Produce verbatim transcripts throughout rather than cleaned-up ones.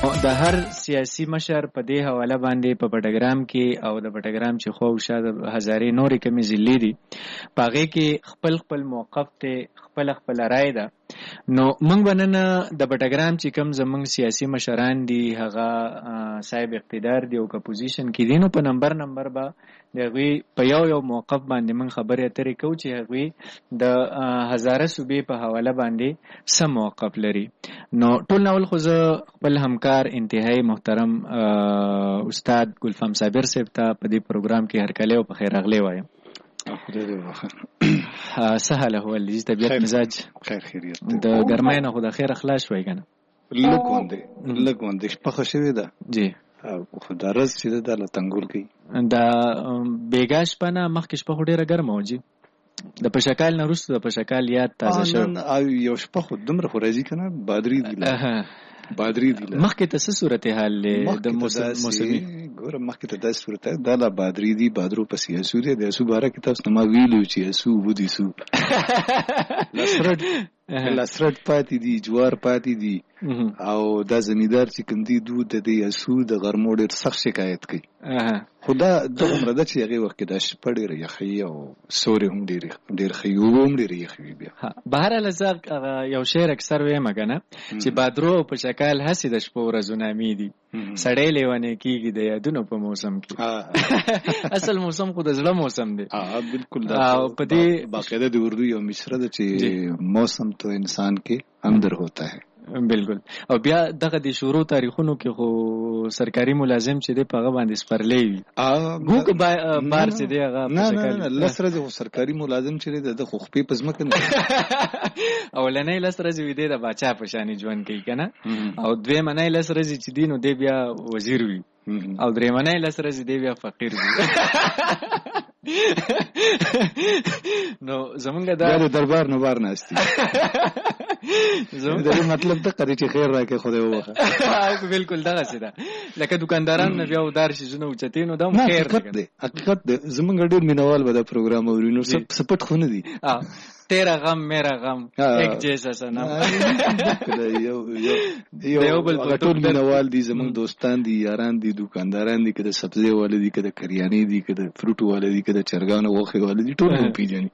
د هر سیاسي مشر په دې حواله باندې په پټګرام کې او د پټګرام چې خو شاده هزارې نورې کمی ضلع دي په هغې کې خپل خپل موقف ته خپل خپل رای ده. نو موږ به نن د پټګرام چې کوم زموږ سیاسي مشران دي هغه صاحب اقتدار دي او که پوزیشن کې دي نو په نمبر نمبر به د هغوی په یو یو موقف باندې موږ خبرې اترې کوو چې هغوی د هزاره صوبې په حواله باندې څه موقف لري. نو ټول ناول خو زه خپل همکار انتهایی محترم استاد ګلفام صابر صاحب ته په دې پروګرام کې هرکلی او په خیر راغلی وایم. خدای دې وبخښي. څه حال احوال دي؟ طبیعت مزاج خیر خیریت د ګرمۍ نه خو د خیر خلاص شوی که نه؟ لږ غوندې لږ غوندې شپه ښه شوې ده جی خو دا رز چې ده دا له تنګول کوي. دا بېګا شپه نه مخکې شپه خو ډېره ګرمه وه جي د پشکال نه وروسته د پشکال یاد تازه شوی. یو شپه خو دومره خو راځي که نه بادري دي بادري دي مخکې ته څه صورتحال دی د موسمي؟ ګوره مخکې ته داسې صورتحال دا لا بادري دي بادرو پسې اسو دی د اسو باره کې تاسو نه ما ویلي چې اسو اوبه دي سو لسرټ پاتې دي جوار پاتې دي او دا زمیندار چې کوم دي دود د دې اسو د غرمو ډېر سخت شکایت کوي. خو دا دومره ده چې هغې وخت کې دا شپه ډېره یخوي او سورې هم ډېر ښوي اوبه هم ډېرې یخوي. بیا بهرحاله زه یو شعر اکثر ویمه که نه چې بادرو او پشکال هسې د شپو ورځو نامې دي سړی لیونی کېږي د یادونو په موسم کې. اصل موسم خو د زړه موسم دی. بالکل په دې باقاعده د اردو یو مصره ده چې موسم تو انسان کې اندر ہوتا ہے. بالکل. او بیا دغه د شروع تاریخونو کې خو سرکاري ملازم چې دی په هغه باندې سپرلی وي ګوک بار چې دی هغه نه نه لس ورځې خو سرکاري ملازم چې دی د خو خپې په ځمکه نه اولنۍ لس ورځې وي دی د باچا په شانې ژوند کوي که نه او دویمنۍ لس ورځې چې دی نو دی بیا وزیر وي او درېیمنۍ لس ورځې دی بیا فقیر وي. نو زمونږ دا د دربار نو بار ناستي زمونږ د مطلب دغه دی چې خیر راکړي خدای وبخښه. بالکل دغسې ده لکه دوکانداران نه بیا ودار شیزونه اوچتې نو دا هم خیر دی. حقیقت دی زمونږ ډېر مینوال به دا پروګرام اوري نو سپټ خو نه دي. تیرا غم میرا غم ایک جیسا سنم یو بل ټول مینوال دي زمونږ دوستان دي یاران دي دوکانداران دي که د سبزۍ والا دي که د کریانې دي که د فروټو والا دي که د چرګانو غوښې والا دي ټول هم پیژني.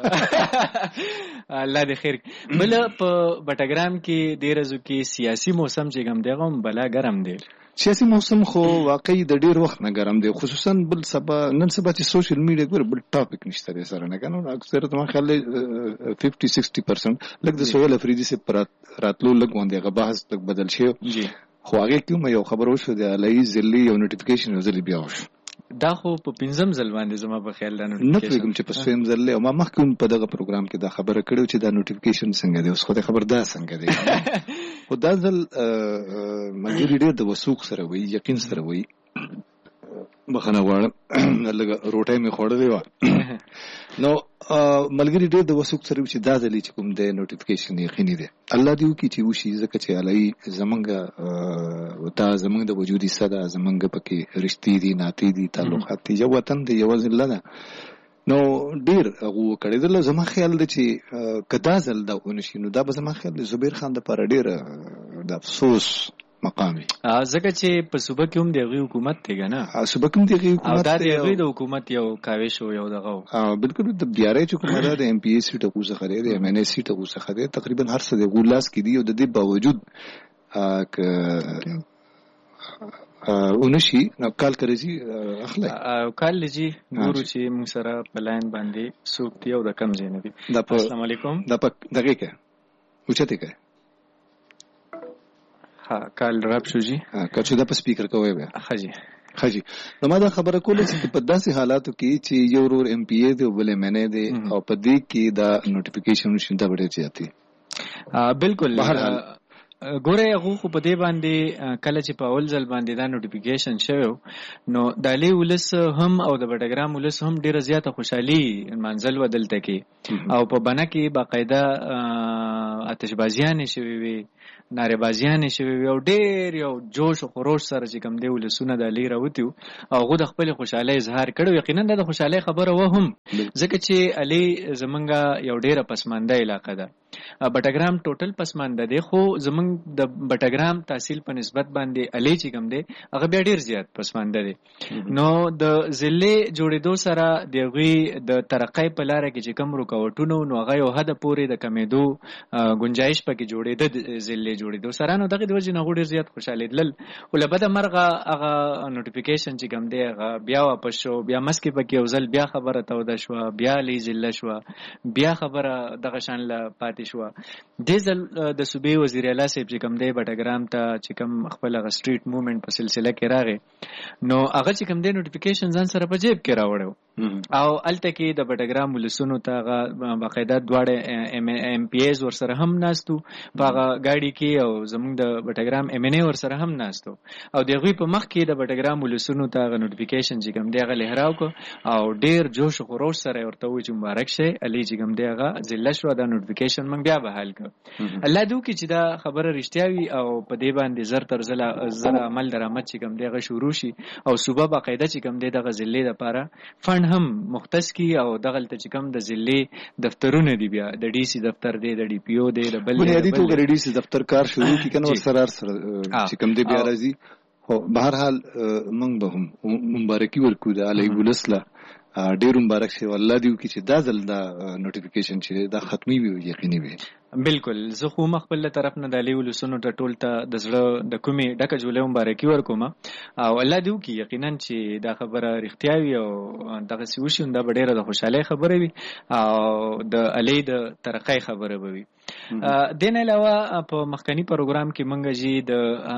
الله دې خیر. بله په بټګرام کې دې ورځو کې سیاسي موسم چې کوم دی هغه هم بلا ګرم دی. سیاسي موسم خو واقعي د ډېر وخت نه ګرم دی خصوصا بل سبا نن سبا چې سوشل میډیا ګوره بل ټاپک نشته دی سره نه که نه اکثرت ما خیال دی ففټي سکسټي پرسنټ لږ د سهیل افریدي صاحب په راتلو لږ غوندې هغه بحث لږ بدل شوی خو هغې کې هم یو خبر وشو د علایي ضلعي یو نوټیفیکیشن یو ځلې بیا وشو. دا خو په پنځم ځل باندې زما په خیال دا نه پوهېږم چې په سویم ځل او ما مخکې هم په دغه پروګرام کې دا خبره کړې چې دا نوټیفیکیشن څنګه دی اوس خو د خبر دا څنګه دی خو دا ځل ملګري ډېر د وثوق سره وایي یقین سره وایي بخښنه غواړم لږه روټۍ مې خوړلې وه نو ملګري ډېر د وثوق سره وي چې دا ځلې چې کوم دی نوټیفیکیشن یقیني دی الله دې وکړي چې وشي ځکه چې علایي زمونږ دا زمونږ د وجود حصه ده زمونږ پکې رشتې دي ناتې دي تعلقات دي یو وطن دی یوه ضلع ده نو ډېر هغه وکړېدله. زما خیال دی چې که دا ځل دا ونشي نو دا به زما خیال دی زبیر خان دپاره ډېره د افسوس مقام وي ځکه چې په صوبه کې هم د هغوی حکومت دی که نه صوبه کې هم د هغوی حکومت او دا د هغوی د حکومت یو کاوش و یو دغه و بالکل د بیارۍ چې کومه ده د ایم پي اے سیټ هغو څخه دی د ایم این اے سیټ هغو څخه دی تقریبا هر څه د هغو لاس کې دي او د دې باوجود که ونشي نو کال که راځي اخلی کال لجي ګورو چې موږ سره په لاین باندې څوک دي او د کم ځای نه دي. السلام علیکم. دا په دغې کې اوچتې کې ها کال راب شو جی که چې دا په سپیکر کوی بیا ښه جی ښه جی نو ما دا خبره کوله چې په داسې حالاتو کې چې یو ورور ایم پي اے دی او بل ایم این اے دی او په دې کې دا نوټیفیکیشن وشي دا به ډېر زیات وي. بالکل ګوره هغو خو په دې باندې کله چې په اول ځل باندې دا نوټیفیکیشن شوی نو د علي ولس هم او د بټګرام ولس هم ډېره زیاته خوشحالي نمانځل و دلته کې او په بنه کې باقاعده آتشبازیانې شوې وي، نارې شوی وي او ډېر یو جوش او خروش سره چې کوم دی ولسونه د علي راوتي او هغه د خپل خوشحالۍ اظهار کړو. یقینا د خوشحالۍ خبره و هم ځکه چې علي زمونږ یو ډېره پسمانده علاقه ده. بټګرام ټوټل پسمانده دی، خو زمونږ د بټګرام تحصیل په نسبت باندې علي چې کوم دی هغه بیا ډېر زیات پسمانده دی. نو د ضلع جوړېدو سره د هغوی د ترقۍ په لاره کې چې کوم رکاوټونه نو هغه یو حده پورې د کمېدو ګنجایش پکې جوړېده ضلع جوړېدو سره. نو دغه د وجې نه هغوی ډېر زیات خوشحالېدل. خو له بده مرغه هغه نوټیفیکیشن چې کوم دی هغه بیا واپس شو، بیا مسکې پکې یو ځل بیا خبره توده شوه، بیا لې ضلع شوه، بیا خبره دغه شان له پاتې شوه. دې ځل د صوبې وزیر اعلی صاحب چې کوم دی بټګرام ته چې کوم خپل هغه سټریټ موومنټ په سلسله کې راغی، نو هغه چې کوم دی نوټیفیکیشن ځان سره په جیب کې راوړی او هلته کې د بټګرام ولسونو ته هغه باقاعده دواړه ایم پی ایز ورسره هم ناستو په هغه ګاډي کې او زموږ د بټګرام ایم ان ای ورسره هم ناستو او د هغوی په مخ کې د بټګرام ولسونو ته هغه نوټیفیکیشن چې کوم دی هغه لهراو کړو او ډېر جوش و خروش سره ورته ووایي چې مبارک شئ علي چې کوم دی هغه ضلع شوه، دا نوټیفیکیشن موږ بیا بحال کړو. الله دې وکړي چې دا خبره رښتیا وي او په دې باندې زر تر زره زره عمل درآمد چې کوم دی هغه شروع شي او صوبه باقاعده چې کوم دی دغه ضلع دپاره فنډ هم مختص کړي او دغلته چې کوم د ضلع دفترونه دي، بیا د ډي سي دفتر دی، د ډي پی او دی، د بل بنیادي توګه د ډي سي دفتر کار شروع کړي که نه ورسره سره چې کوم دی بیا راځي. خو به هر حال موږ به هم مبارکي ورکړو د علي ولس له ډېر مبارک شي. الله دې وکړي چې دا ځل دا نوټیفیکیشن چې دا ختمي وي یقیني وي. بالکل زه خو خپل له طرف نه د علي ولسونو ته ټول ته د زړه د کومې ډکه جوړې مبارکي ورکوم او الله دې وکړي یقینا چې دا خبره رښتیا وي او دغسې وشي، دا به ډېره د خوشحالۍ خبره وي او د علي د ترقۍ خبره به وي. دې نه علاوه په مخکني پروګرام کې موږ جي د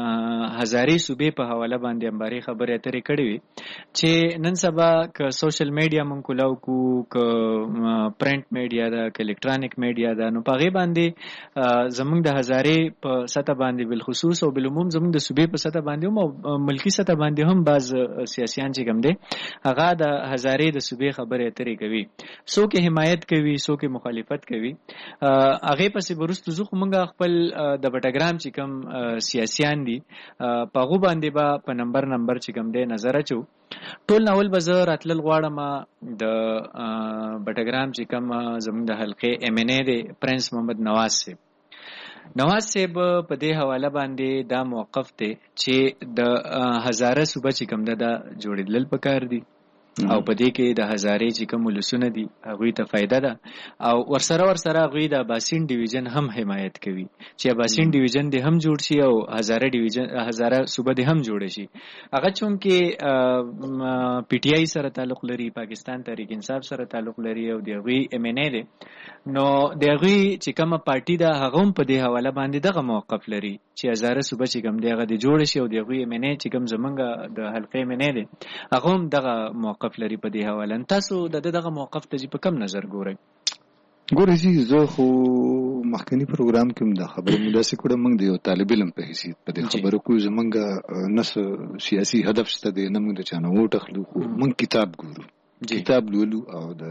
هزارې صوبې په حواله باندې همبارې خبرې اترې کړې وي چې نن سبا که سوشل میډیا موږ کولاو کو، که پرنټ میډیا ده، که الکترانیک میډیا ده، نو په هغې باندې زمونږ د هزارې په سطح باندې بالخصوص او بالعموم زمونږ د صوبې په سطح باندې هم او ملکی سطح باندې هم بعض سیاسیان چې کوم دی هغه د هزارې د صوبې خبرې اترې کوي، څوک یې حمایت کوي، څوک یې مخالفت کوي. هغې پسې وروسته زه خو موږ خپل د بټګرام چې کوم سیاسیان دي په هغو باندې به په نمبر نمبر چې کوم دی نظر اچو. ټول ناول به زه راتلل غواړم د بټګرام چې کوم زموږ د حلقې ایم ان ای دی پرنس محمد نواز صاحب. نواز صاحب په دې حواله باندې دا موقف دی چې د هزاره صوبه چې کوم ده دا جوړېدلل پکار دي او په دې کې د هزارې چې کوم ولسونه دي هغوی ته فایده ده او ورسره ورسره هغوی د اباسین ډیویژن هم حمایت کوي چې اباسین ډیویژن دې هم جوړ شي او هزاره ډیویژن هزاره صوبه دې هم جوړ شي. هغه چونکې پی ټي آی سره تعلق لري، پاکستان تحریک انصاف سره تعلق لري او د هغوی ایم ان ای دی، نو د هغوی چې کومه پارټي ده هغه هم په دې حواله باندې دغه موقف لري چې هزاره صوبه چې کوم دی هغه دې جوړ شي او د هغوی ایم ان ای چې کوم زمونږ د حلقې ایم ان ای دی هغه هم دغه موقف لري په دې حواله. تاسو د دغه موقف ته په کوم نظر ګورئ؟ ګورئ چې زه خو مخکني پروګرام کې هم دا خبره مداسې کړم، موږ د یو طالب علم په حیثیت په دې خبره کوو، زموږ نه څه سیاسي هدف شته دی، نه موږ د چا نه ووټ اخلو، خو موږ کتاب ګورو، کتاب لولو او د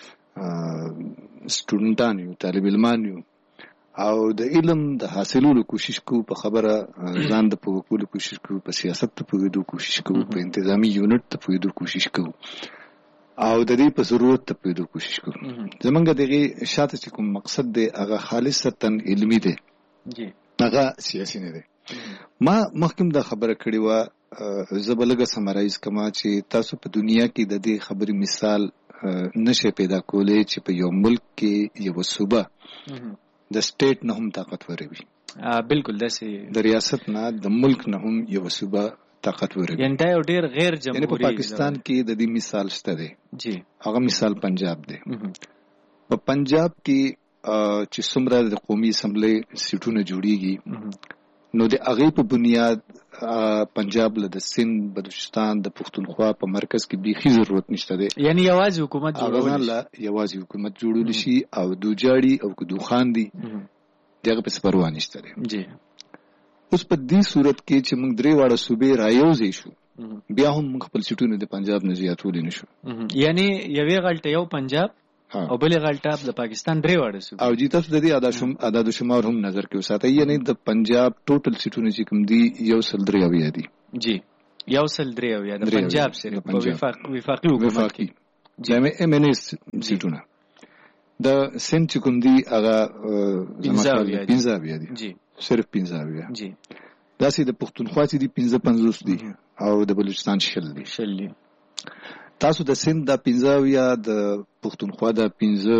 سټوډنټان یو، طالب علمان یو او د علم د حاصلولو کوشش کوو، په خبره ځان د پوه کولو کوشش کوو، په سیاست ته پوهېدو کوشش کوو، په انتظامي یونټ ته پوهېدو کوشش کوو او د دې په ضرورت ته پوهېدو کوشش کوو. زمونږ د هغې شاته چې کوم مقصد دی هغه خالصتا علمي دی، هغه سیاسي نه دی. ما مخکې دا خبره کړې وه، زه به لږه سمرایز کما چې تاسو په دنیا کې د دې خبرې مثال نشئ پیدا کولی چې په یو ملک کې یوه صوبه د سټیټ نه هم طاقتور وي. بالکل داسې د ریاست نه د ملک نه هم یو صوبه طاقتور وي. یعنې دا یو ډېر غیر جمهوري، یعنې په پاکستان کې د دې مثال شته دی، جی هغه مثال پنجاب دی. په پنجاب کې چې څومره د قومي اسمبلی سیټونه جوړیږي نو د هغې په بنیاد پنجاب له د سند، بلوچستان، د پښتونخوا په مرکز کې بیخي ضرورت نشته دی، یعنی یوازې حکومت جوړول شي، یوازې حکومت جوړول شي او دوجاړي او که دوخان دي د هغه پسې پروا نشته دی. جی اوس په دې صورت کې چې موږ درې واړه صوبې رایوځای شو بیا هم موږ خپل سیټونه د پنجاب نه زیاتولی نه شو، یعنی یوې غلطه یو پنجاب او بل غل ټاپ د پاکستان درې واړه صوبې او جی تاسو د دې اعداد شم اعداد شمار هم نظر کې وساتئ، یعنی د پنجاب ټوټل سیټونه چې کوم دي یو سل درې اویا دي. جی یو سل درې اویا د پنجاب سره په وفاق وفاقي حکومت کې جامع ایم ان اس سیټونه. د سند چې کوم دي هغه پنځه اویا دي. جی صرف پنځه اویا. جی داسې د پښتونخوا چې دي پنځه پنځوس دي او د بلوچستان شل دي. شل دي. تاسو د سند د پنځه اویا د پښتونخوا د پنځه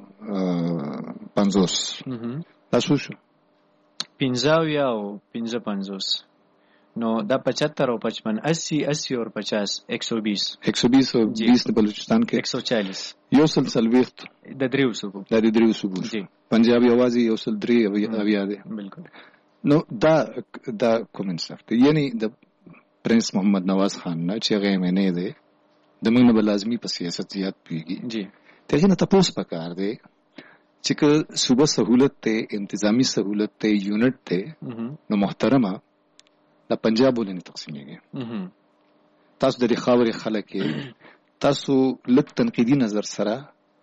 پنځوس تاسو شو پنځه اویا او پنځه پنځوس نو دا پچहत्तर او پچپن अस्सी अस्सी और पचास एक सौ बीस एक सौ बीस او बीस د بلوچستان کې एक सौ चालीस یو سل سلويخت د دریو صوبو د دریو صوبو. جی پنجاب یوازې یو سل درې اویا دی. بالکل. نو دا دا کوم انصاف دی؟ یعنی د پرنس محمد نواز خان نه چې هغه یې نه دی د موږ نه لازمي په سیاست زیات پیږي. جی ته نه تاسو پکار دی چې که صوبه سہولت ته انتظامی سہولت ته یونټ ته نو محترمه د پنجاب ولې تقسیمېږي. تاسو د خاورې خلک تاسو لږ تنقیدي نظر سره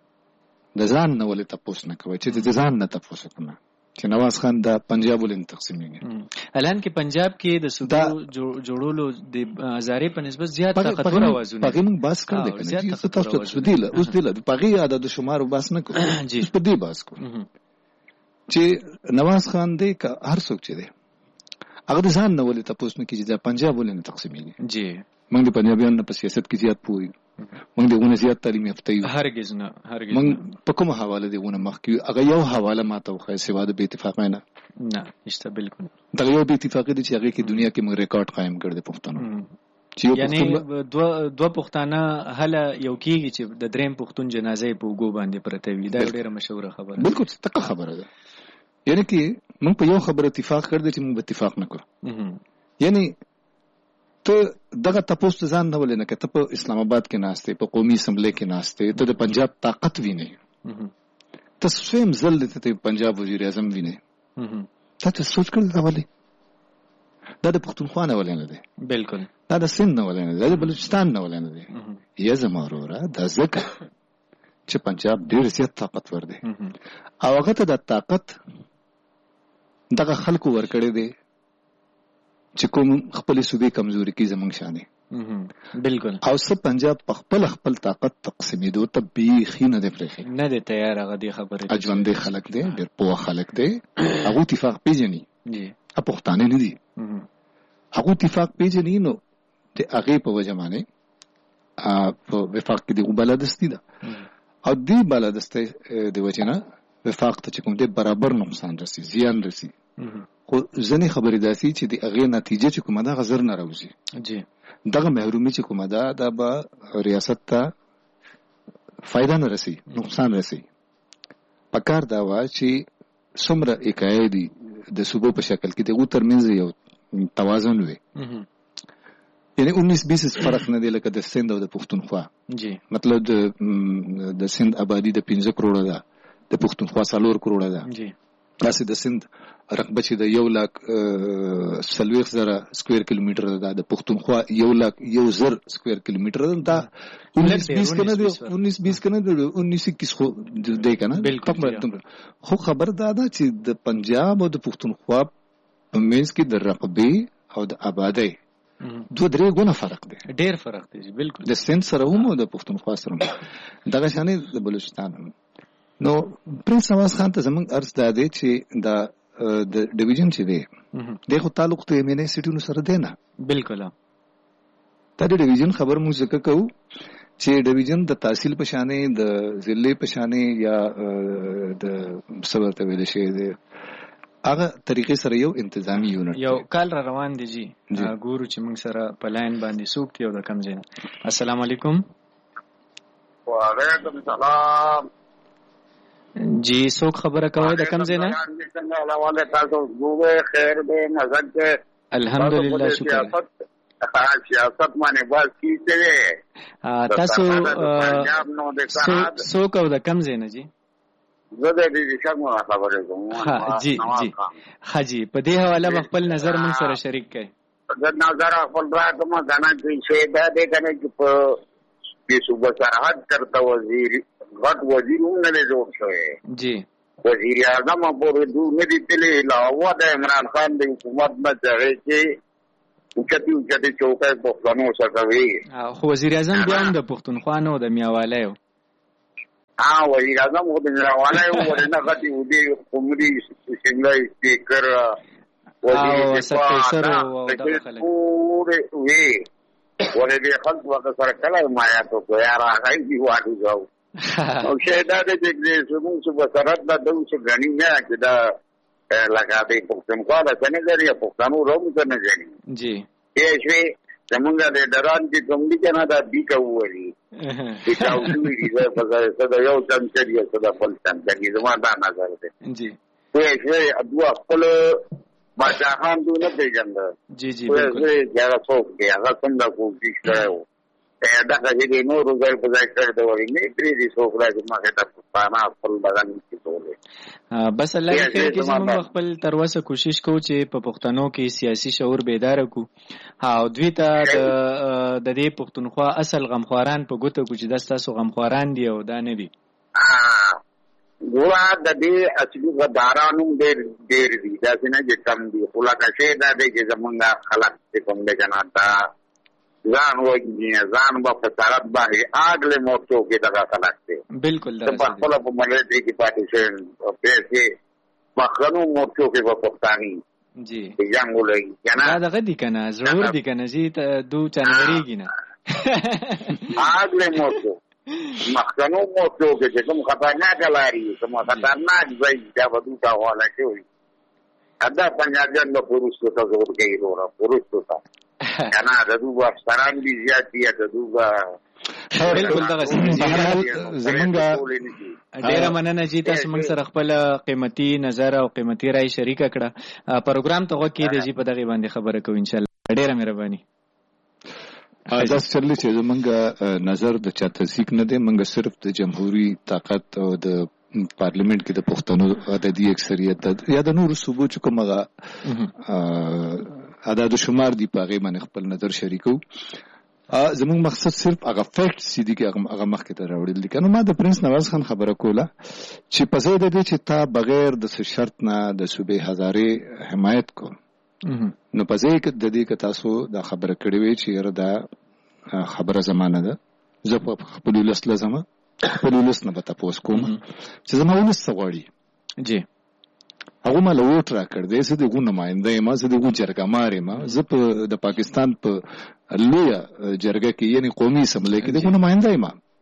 د ځان نه ولې تاسو نه کوي چې د ځان نه تاسو کنه چې نواز خان د پنجاب ولې تقسیمېږي. الان کې پنجاب کې د صوبو جوړولو د هزارې په نسبت زیات طاقتور اوازونه پغې موږ بحث کړل کنه چې تاسو ته سودیله اوس دیله پغې عدد شمار بحث نه کوو. جی په دې بحث کوو چې نواز خان دې کا هر څوک چې دی هغه د ځان نه ولې تاسو نه کیږي د پنجاب ولې نه تقسیمېږي. جی موږ د پنجابیانو په سیاست کې زیات پوي، موږ دغه زیات تعلیم یافته یو. هرگز نه هرگز موږ په کومه حواله دغه مخ کې هغه یو حواله ماته وخه سیوا د بې اتفاقۍ نه نه نشته. بالکل دا یو بې اتفاقۍ دي چې هغه کې دنیا کې موږ ریکارډ قائم کړ د پښتنو. یعنی دو دو پښتانه هله یو کېږي چې د دریم پښتون جنازه په وګو باندې پرته وي. دا ډیره مشهوره خبره. بالکل تکه خبره ده. یعنی کې موږ په یو خبره اتفاق کړ دي چې موږ اتفاق نه کوو. یعنی ته دغه تاسو ځان نه ولې نه کته په اسلام آباد کې ناشته په قومي اسمبلی کې ناشته ته د پنجاب طاقت ویني تاسو سویم زل ته پنجاب وزیر اعظم ویني تاسو سوچ کړل دا ولې دا د پښتونخوا نه ولې نه دی. بالکل دا د سند نه ولې نه دی، د بلوچستان نه ولې نه دی. یا زموږه دا ځکه چې پنجاب ډیر زیات طاقتور دی او هغه ته د طاقت دغه خلکو ورکړي دي چې کوم خپل صوبې کمزوري کی زمونږ شانه. بالکل. او سب پنجاب په خپل خپل طاقت تقسیمېدو ته بیخي نه دی پرېخي نه دی تیار. هغه دی خبره اجوندې خلک دی ډېر پوه خلک دی هغه اتفاق پیژني. جی پښتانه نه دي هغه اتفاق پیژني نو د هغه په وجه باندې په وفاق کې دی بلدستی ده او دی بلدستی د وجه نه وفاق ته کوم دی برابر نقصان رسی زیان رسی. خو ځنې خبرې داسي چې د هغه نتیجه چې کومه ده غزر نه راوځي. جی دغه محرومي چې کومه ده دا به ریاست ته فائدہ نه رسی نقصان رسی. پکار دا وا چې څومره اکای دي د صوبو په شکل کې دغه ترمنځ یو توازن وي. یعنی انیس بیس فرق نه دی لکه د سند او د پښتونخوا. جی مطلب د د سند آبادی د پنځه کروڑه ده د پښتونخوا څلور کروڑه ده. جی داسې د سند رقبه چې د یو لاک سلويخ زره سکوير کیلومتر ده د پښتونخوا یو لاک یو زر سکوير کیلومتر ده. دا انیس بیس کنه دی انیس بیس کنه دی انیس اکیس خو دی کنه. خو خبر دا ده چې د پنجاب او د پښتونخوا په منځ کې د رقبه او د آبادی دو درې ګونه فرق دی. ډیر فرق دی. بالکل. د سند سره هم او د پښتونخوا سره دغه شانې د بلوچستان. نو پرنس نواز خان ته زمونږ عرض دا دی چې دا د ډیویژن چې دی دغه تعلق ته مینه سټیونو سره دی نه. بالکل. دا د ډیویژن خبر موږ ځکه کوو چې ډیویژن د تحصیل په شانې د ضلع په شانې یا د صبر ته ویل شي دی هغه طریقې سره یو انتظامی یونټ یو کال را روان دی. جی ګورو چې موږ سره په لاین باندې سوق دی او د کم ځای. السلام علیکم. وعلیکم السلام. جی څوک خبره کوي د کم ځای نه؟ الحمدلله شکر. سیاست باندې بس کیږي تاسو څوک او د کم ځای نه؟ جی زه د دې څنګه خبره کوم. ها جی جی ها جی په دې حواله خپل نظر موږ سره شریک کړئ. د نظر خپل راکمه غنا چې دا دې کنه چې په د صوبه سرحد کرته وزیر غټ وزیر هم نه دی جوړ شوی جی وزیر اعظم پورې دو نه دي تللی علاوه د عمران خان د حکومت نه چې هغې کې اوچتې اوچتې چوکۍ پښتنو څخه وي خو وزیر اعظم بیا هم د پښتونخوا نه و د میاوالی و ها وزیر اعظم خو د میاوالی و ولې نه غټې ودې قمري شمله سپیکر وزیر دفاع پورې وي ولې دې خلک ورته سره کله حمایت وکړو یاره هغه دې واټو ځو او شاید دا چې زموږ صوبه سرحد دا د اوس ګڼي نه چې دا لکه د پښتونخوا د څه نه ګڼي پښتنو روم څه نه ګڼي جی یې شوې زمونږ د ډران چې کوم دي که نه دا بیکه وولي بیکه وشوي دي څه د یو چمچه دي څه د بل چمچه دي زما دا نظر دی پوه شوې دوه خپل بادشاهان دو نه پېژنده پوه شوې چې هغه څوک دی هغه څنګه کوشش کړی و دغه چې د نورو ځای په ځای کړی د وړي نه پرېږدي څوک را چې مخې ته پښتانه خپل بدن کې کولی بس الله دې خیر کړي چې موږ خپل تر اوسه کوشش کوو چې په پښتنو کې سیاسي شعور بیداره کړو او دوی ته د دې پښتونخوا اصل غمخواران په ګوته کړو چې دا ستاسو غمخواران دي او دا نه دي ګوره د دې اصلي غداران هم ډېر ډېر دي داسې نه چې کم دي خو لکه شی دا دی چې زمونږ خلک چې کوم دی که نه دا ځان وږي ځان به په سرحد باندې اګلې مورچو کې دغه خلک دی بالکل ته په خپله په ملټري کې پاتې شوی پیسې پښتنو مورچو کې به پښتاني جی جنګ ولګي دا دغه دي که نه ضرور دي که نه زی دو چنوریږي نه اګلې مورچو مخکنو مورچو کې چې کوم خطرناکه لارې کوم خطرناک ځای دا به دوی ته حواله شوي دا پنجابیان به پروستو ته زور کوي وروره پروستو ته که نه د دوی به افسران دي زیات دي د دوی به بالکل دغه زمونږ ډېره مننه چې تاسو موږ سره خپل قیمتي نظر او قیمتي رای شریکه کړه پروګرام ته غوږ کېدی چې په دغې باندې خبره کوو انشاءالله ډېره مهرباني داسې چللی چې زمونږ نظر د چا تصدیق نه دی موږ صرف د جمهوري طاقت او د پارلیمنت کې د پښتنو عددي اکثریت یا د نورو صوبو چې کوم هغه عدد شمار دي په هغې باندې خپل نظر شریکو زمونږ مقصد صرف هغه فیکټس چې دي چې هغه مخکې ته راوړل دي که نو ما د پرنس نواز خان خبره کوله چې په ځای د دې چې تا بغیر د څه شرط نه د صوبې هزارې حمایت کو نو په ځای د دې که تاسو دا خبره کړې وې چې یاره دا خبره زما نه ده زه په خپل ولس له ځمه خپل ولس نه به تپوس کوم چې زما ولس څه غواړي جی هغه ما له ووټ راکړ دی زه د هغو نماینده یم زه د هغو جرګهمار یم زه په د پاکستان په لویه جرګه کې یعنې قومي اسمبلۍ کې د هغو نماینده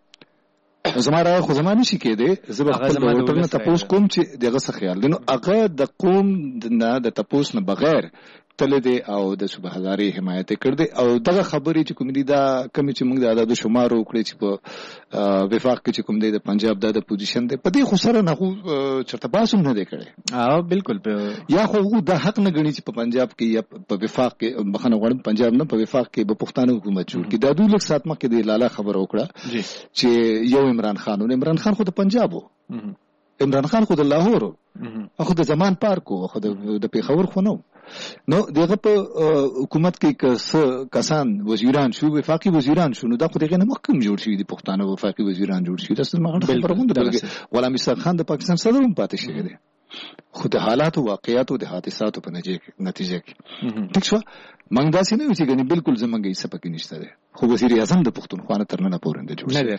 یم زما رایه خو زما نشي کېدی زه به خپل د ووټر نه تپوس کوم چې د هغه څه خیال دی نو هغه د قوم نه د تپوس نه بغیر تللی دی او د صوبه هزارې حمایت یې کړی دی او دغه خبرې چې کوم دي دا کمې چې موږ د عددو شمار وکړې چې په وفاق کې چې کوم دی د پنجاب دا د پوزیشن دی په دې خو سره نه خو چېرته بحث هم نه دی کړی او بالکل یا خو هغو دا حق نه ګڼي چې په پنجاب کې یا په وفاق کې بخښنه غواړم پنجاب نه په وفاق کې به پښتانه حکومت جوړ کړي دا دوی لږ ساعت مخکې د لالا خبره وکړه چې یو عمران خان و عمران خان خو د پنجاب و عمران خان خو د لاهور و خو د زمان پارک و خو د پېښور خو نه نو دغه په حکومت کې کسان وزیران شو وفاقي وزیران شو نو دا خو دغه نه مخکې جوړ شوي دي پښتانه وفاقي وزیران جوړ شوي دا څه مغړ خبره هم ده غلام اسحاق خان د پاکستان صدر هم پاتې شوی دی خو د حالاتو واقعیاتو د حادثاتو په نتیجه کې ټیک شوه موږ داسې نه یو چې ګنې بالکل زموږ هیڅ پکې نشته دی خو وزیر اعظم د پښتونخوا نه تر ننه پورې نه جوړ نه دی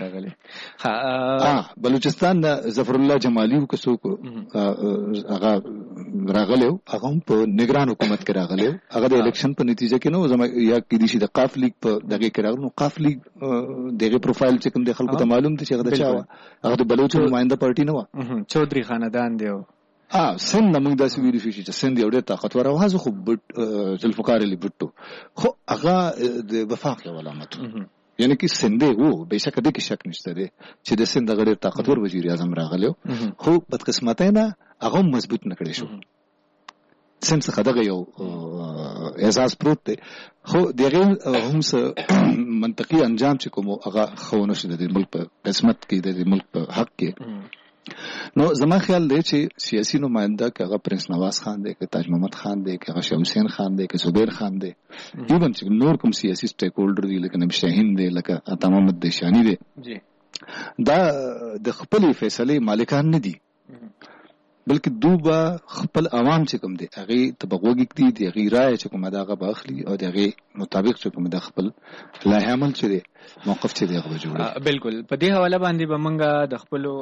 راغلی بلوچستان نه ظفر الله جمالي که څوک هغه راغلی و هغه هم په نګران حکومت کې راغلی و هغه د الیکشن په نتیجه کې نه و زما یا کېدای شي د قاف لیګ په دغې کې راغلی نو قاف لیګ دغې پروفایل چې کوم دی خلکو ته معلوم دی چې هغه د چا وه هغه د بلوچو نماینده پارټي نه وه چودري خاندان دی اه سند موږ داسې ویلو شو چې سند یو ډېر طاقتور او هغه خو ذوالفقار علي بټو خو هغه د وفاق یو علامت یعنی کې سند وو بېشکه دې کې شک نشته دی چې د سند هغه ډېر طاقتور وزیر اعظم راغلی خو بدقسمتۍ نه هغه هم مضبوط نه کړی شو سند څخه دغه یو اعزاز پروت دی خو د هغې هم څه منطقي انجام چې کوم هغه ښه ونه شو د دې ملک په قسمت کې د دې ملک په حق کې نو زما خیال دی چې سیاسي نماینده که هغه پرنس نواز خان دی، که تاج محمد خان دی، که هغه شاه حسین خان دی، که زبیر خان دی، ایون چې نور کوم سیاسي سټیک هولډر دی لکه نبی شاهین دی، لکه عطا محمد دیشانی دی، دا د خپلې فیصلې مالکان نه دي، بلکې دو به خپل عوام چې کوم دی هغې ته به غوږ ږدي، د هغې رایه چې کومه ده هغه به اخلي او د هغې مطابق چې کومه ده خپل لایحه عمل چې دی موقف چې دی هغه به جوړوي. بالکل په دې حواله باندې به موږ د خپلو